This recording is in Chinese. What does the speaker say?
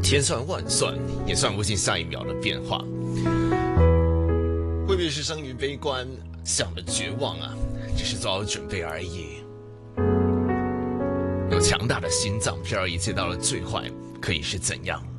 千算万算，也算不清下一秒的变化。未必是生于悲观，想的绝望啊，只是做好准备而已。有强大的心脏，譬如一切到了最坏，可以是怎样？